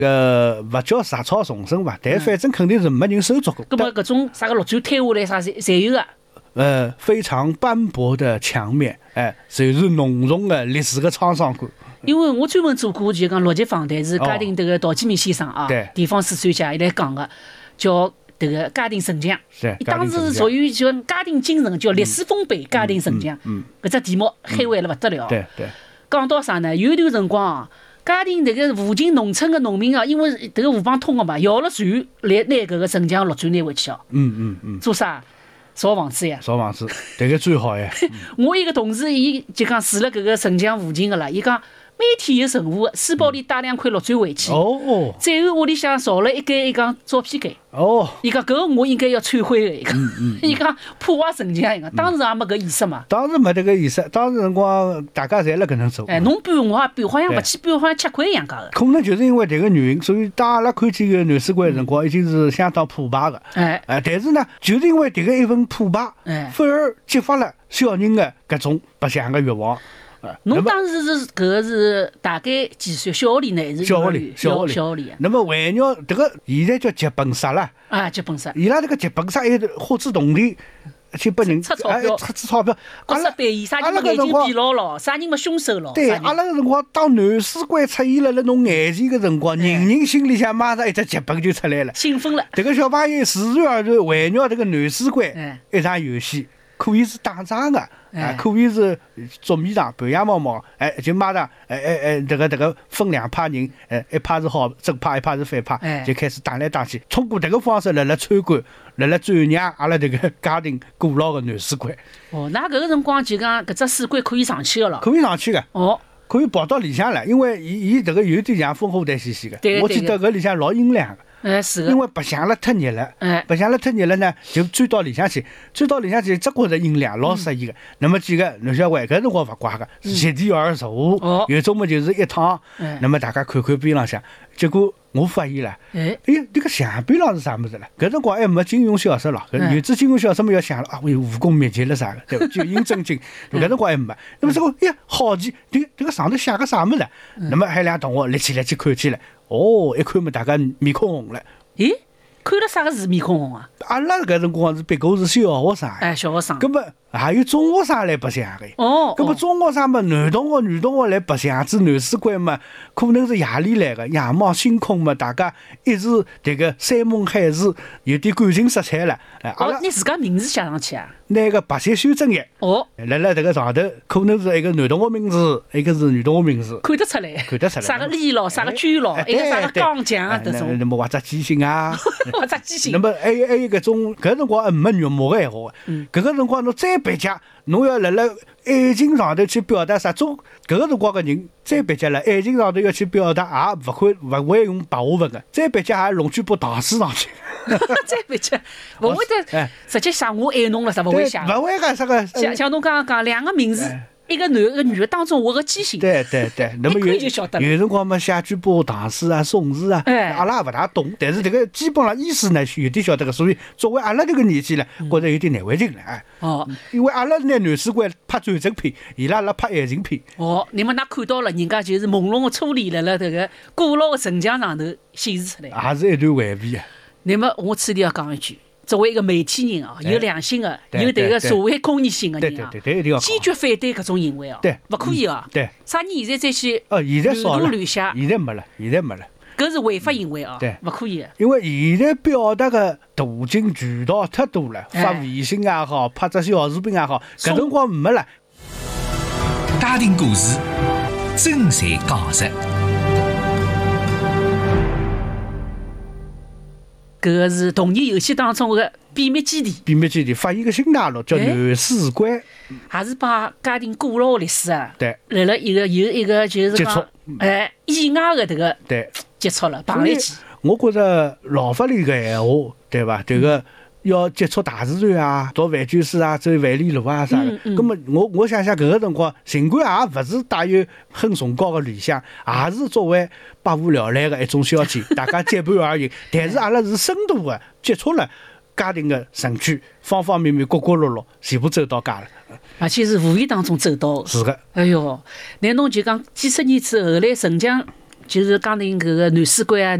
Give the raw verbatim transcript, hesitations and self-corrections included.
呃，勿叫杂草丛生吧，但反正肯定是没人收足过。 那么搿种啥个绿洲推下来啥侪侪有个。 呃，非常斑驳的墙面，哎，就是浓重的历史的沧桑感。 因为我专门做过就讲落脚访谈，是嘉定这个陶基明先生啊， 对， 地方史专家伊来讲个，叫这个嘉定城墙。 是， 伊当时是属于就嘉定精神，叫历史丰碑嘉定城墙。 嗯， 搿只题目海外了勿得了。 对对。 讲到啥呢？有一段辰光啊，嘉定这个附近农村的农民啊，因为这个河浜通个嘛，摇了船来拿搿个城墙绿洲拿回去哦。 嗯嗯嗯。 做啥？造房子呀， 造房子，这个最好呀。 我一个同事，伊就讲住了搿个城墙附近个啦，伊讲每天有任务，书包里带两块绿砖回去。 哦。 最后屋里向造了一间，伊讲照片间。 哦。 伊讲搿个我应该要摧毁的，伊讲， 嗯伊讲破坏城墙，伊讲当时也没搿意识嘛。 当时没这个意识，当时辰光大家侪辣搿能做。 哎，侬搬我也搬，好像勿去搬，好像吃亏一样介个。 可能就是因为这个原因，所以当阿拉看见个南水关的辰光，已经是相当破败的。 哎。 哎，但是呢，就是因为这个一份破败， 哎， 反而激发了小人的搿种白相的欲望。 侬当时是搿个是大概几岁？小学里呢还是小学里？ 小学里。 那么为鸟这个现在叫剧本杀了啊，剧本杀。 伊拉这个剧本杀还花枝动地去拨人出钞票， 出钞票。 角色扮演，啥人没眼睛闭牢牢，啥人没凶手咯？ 对，阿拉个辰光当南水关出现了辣侬眼前个辰光，人人心里向马上一只剧本就出来了， 兴奋了。 这个小朋友自然而然围绕这个南水关一场游戏。可以是打仗的，啊，可以是捉迷藏、半夜猫猫，哎，就马上，哎哎哎，这个这个分两派人，哎，一派是好正派，一派是反派，就开始打来打去。通过这个方式来来参观，来来传扬阿拉这个嘉定古老的南水关。 哦，那搿个辰光就讲搿只水关可以上去个了。 可以上去的。 哦。 可以跑到里向来，因为伊伊这个有点像烽火台兮兮的。我记得搿里向老阴凉的。 哎，是因为白相了太热了， 哎， 白相了太热了呢，就钻到里向去，钻到里向去，只觉着阴凉，老适意的。那么几个男小孩，搿辰光勿怪个，席地而坐，有种么就是一趟，那么大家看看边浪向，结果我发现了， 哎， 哎呀，这个墙壁浪是啥物事了？搿辰光还没金庸小说咯，有只金庸小说么要想了啊，为武功灭绝了啥个，对伐？九阴真经，搿辰光还没。那么这个，哎呀，好奇，这个这个上头写个啥物事？那么还两同学立起来去看起来，哦，一看么大家面孔红了。 咦，看了啥个字面孔红啊？ 阿拉搿辰光是别个是小学生， 哎，小学生。 搿么还有中学生来白相个。 哦。 搿么中学生嘛，男同学、女同学来白相子南水关嘛，可能是夜里来个，仰望星空嘛，大家一时这个山盟海誓，有点感情色彩了。 哎，哦，你自家名字写上去啊？ 拿个白线修正液。 哦。 辣辣这个上头，可能是一个男同学名字，一个是女同学名字。 看得出来。 看得出来。 啥个李咯，啥个居咯，一个啥个钢匠啊，这种。 那么或者机芯啊。 或者机芯。 那么还有还有搿种搿辰光还没肉麻个闲话，搿个辰光侬再别家，侬要辣辣爱情上头去表达啥种？搿个辰光个人再别家了，爱情上头要去表达，也勿会勿会用白话文个，再别家还弄句部唐诗上去。 再别家，勿会得直接写我爱侬了，啥勿会写？ 勿会个啥个。 像像侬刚刚讲两个名字。一个男一个女的当中，我个畸形。 对对对，那么有有辰光嘛，写句部唐诗啊、宋诗啊，阿拉也勿大懂，但是这个基本上意思呢，有点晓得个。所以作为阿拉这个年纪呢，觉着有点难为情了哎。 哦， 因为阿拉拿南水关拍战争片，伊拉拉拍爱情片。 哦，你们那看到了，人家就是朦胧的初恋了了，这个古老的城墙上头显示出来。 也是一段回味啊。 那么我此地要讲一句。作为一个媒体人啊，有良心的，有这个社会公益性的人啊，坚决反对搿种行为哦，勿可以啊。 对， 啥人现在再去哦，现在少了， 乱写， 现在没了，现在没了。 搿是违法行为啊， 对， 勿可以。 因为现在表达的途径渠道太多了，发微信也好，拍只小视频也好，搿辰光没了。 家庭故事，真侪讲实。 搿个是同年游戏当中的秘密基地， 秘密基地发现个新大陆叫南水关， 还是把嘉定古老的历史啊， 对， 来了一个有一个就是接触， 哎，意外的这个对接触了，碰一起。 我觉着老法里个闲话，对吧？这个要接触大自然啊，到万卷水啊，走万里路啊啥的。那么我我想想，搿个辰光，尽管也勿是带有很崇高的理想，也是作为百无聊赖的一种消遣，大家结伴而行。但是阿拉是深度的接触了嘉定的城区，方方面面、角角落落，全部走到家了。 而且是无意当中走到。 是的。 哎哟，那侬就讲几十年之后，后来城墙就是讲定搿个男主管啊。